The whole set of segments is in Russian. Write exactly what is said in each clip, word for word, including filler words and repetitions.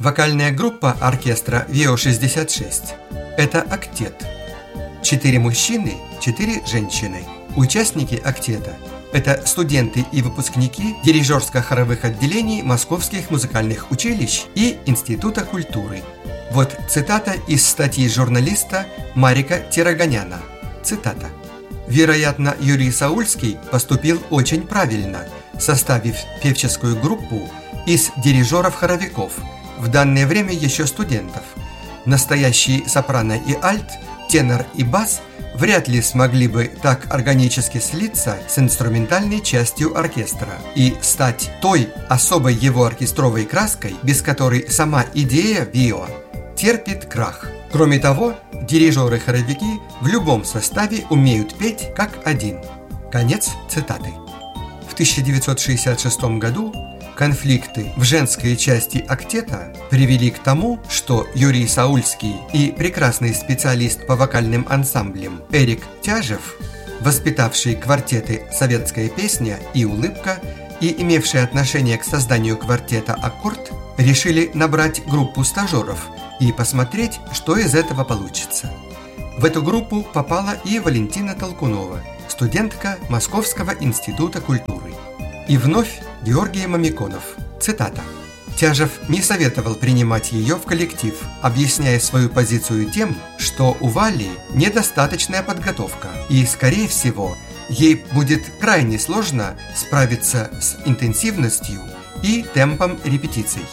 Вокальная группа оркестра ВИО шестьдесят шесть – это октет. Четыре мужчины, четыре женщины. Участники октета – это студенты и выпускники дирижерско-хоровых отделений московских музыкальных училищ и Института культуры. Вот цитата из статьи журналиста Марика Тираганяна. Цитата. «Вероятно, Юрий Саульский поступил очень правильно, составив певческую группу из дирижеров-хоровиков, в данное время еще студентов. Настоящие сопрано и альт, тенор и бас вряд ли смогли бы так органически слиться с инструментальной частью оркестра и стать той особой его оркестровой краской, без которой сама идея ВИО терпит крах. Кроме того, дирижеры-хоровики в любом составе умеют петь как один». Конец цитаты. В тысяча девятьсот шестьдесят шестом году конфликты в женской части октета привели к тому, что Юрий Саульский и прекрасный специалист по вокальным ансамблям Эрик Тяжев, воспитавший квартеты «Советская песня» и «Улыбка» и имевший отношение к созданию квартета «Аккорд», решили набрать группу стажеров и посмотреть, что из этого получится. В эту группу попала и Валентина Толкунова, студентка Московского института культуры. И вновь Георгий Мамиконов. Цитата. «Тяжев не советовал принимать ее в коллектив, объясняя свою позицию тем, что у Вали недостаточная подготовка, и, скорее всего, ей будет крайне сложно справиться с интенсивностью и темпом репетиций».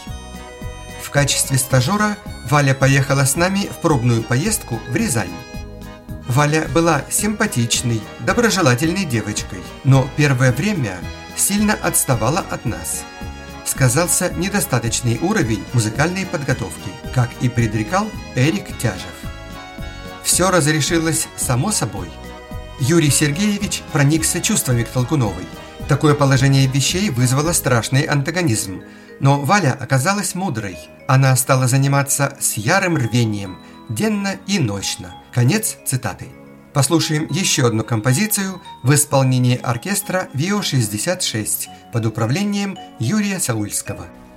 В качестве стажера Валя поехала с нами в пробную поездку в Рязань. Валя была симпатичной, доброжелательной девочкой, но первое время сильно отставала от нас. Сказался недостаточный уровень музыкальной подготовки, как и предрекал Эрик Тяжев. Все разрешилось само собой. Юрий Сергеевич проникся чувствами к Толкуновой. Такое положение вещей вызвало страшный антагонизм, но Валя оказалась мудрой. Она стала заниматься с ярым рвением, денно и нощно. Конец цитаты. Послушаем еще одну композицию в исполнении оркестра ВИО шестьдесят шесть под управлением Юрия Саульского.